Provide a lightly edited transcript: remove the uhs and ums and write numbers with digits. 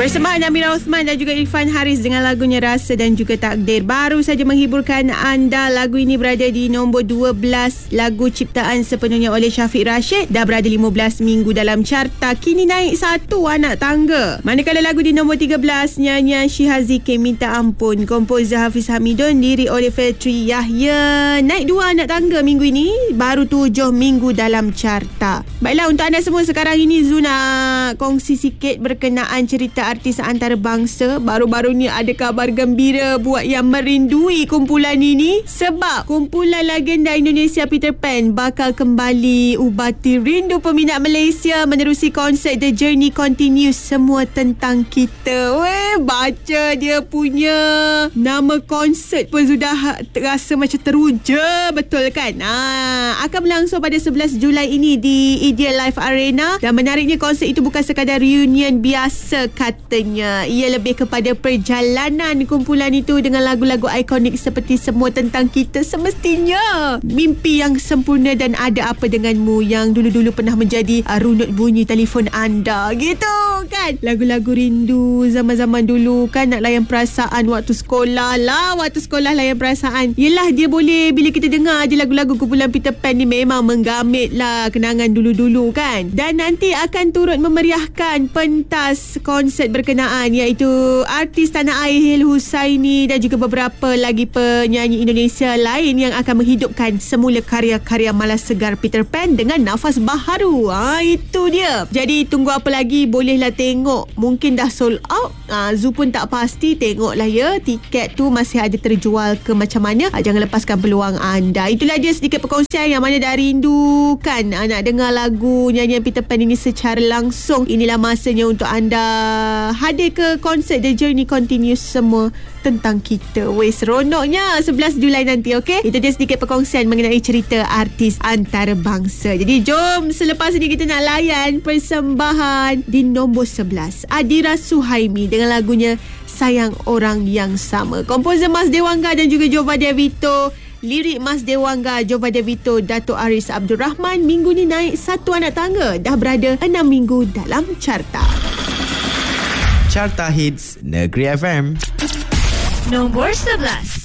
Persembahan Amira Osman dan juga Irfan Haris dengan lagunya Rasa dan juga Takdir. Baru saja menghiburkan anda. Lagu ini berada di nombor 12. Lagu ciptaan sepenuhnya oleh Syafiq Rashid. Dah berada 15 minggu dalam carta. Kini naik 1 anak tangga. Manakala lagu di nombor 13, nyanyian Syihazike Minta Ampun, komposer Hafiz Hamidun, diri oleh Fetri Yahya, naik 2 anak tangga minggu ini. Baru 7 minggu dalam carta. Baiklah, untuk anda semua sekarang ini Zuna kongsi sikit berkenaan cerita artis antarabangsa. Baru-baru ni ada kabar gembira buat yang merindui kumpulan ini, sebab kumpulan legenda Indonesia Peter Pan bakal kembali ubati rindu peminat Malaysia menerusi konsert The Journey Continues, semua tentang kita. Baca dia punya nama konsert pun sudah terasa macam teruja, betul kan? Akan berlangsung pada 11 Julai ini di Ideal Life Arena, dan menariknya konsert itu bukan sekadar reunion biasa katanya. Ia lebih kepada perjalanan kumpulan itu dengan lagu-lagu ikonik seperti Semua Tentang Kita, Semestinya, Mimpi Yang Sempurna dan Ada Apa Denganmu yang dulu-dulu pernah menjadi runut bunyi telefon anda, gitu kan? Lagu-lagu rindu zaman-zaman dulu kan, nak layan perasaan waktu sekolah lah. Waktu sekolah layan perasaan, yelah dia boleh, bila kita dengar je lagu-lagu kumpulan Peter Pan ni, memang menggamit lah kenangan dulu-dulu kan. Dan nanti akan turut memeriahkan pentas konsert berkenaan, iaitu artis tanah air Hil Husaini dan juga beberapa lagi penyanyi Indonesia lain yang akan menghidupkan semula karya-karya malas segar Peter Pan dengan nafas baharu. Itu dia. Jadi tunggu apa lagi, bolehlah tengok. Mungkin dah sold out, Zoo pun tak pasti. Tengoklah ya, tiket tu masih ada terjual ke macam mana. Jangan lepaskan peluang anda. Itulah dia sedikit perkongsian yang mana dah rindu kan nak dengar lagu nyanyian Peter Pan ini secara langsung. Inilah masanya untuk anda hadir ke konsert The Journey Continues, Semua Tentang Kita. Seronoknya 11 Julai nanti, okey? Itu dia sedikit perkongsian mengenai cerita artis antarabangsa. Jadi jom selepas ini kita nak layan persembahan di nombor 11, Adira Suhaimi dengan lagunya Sayang Orang Yang Sama. Komposer Mas Dewangga dan juga Jova Devito. Lirik Mas Dewangga, Jova Devito, Dato' Aris Abdul Rahman. Minggu ni naik 1 anak tangga. Dah berada 6 minggu dalam carta. Carta Hits Negeri FM. Nombor 11.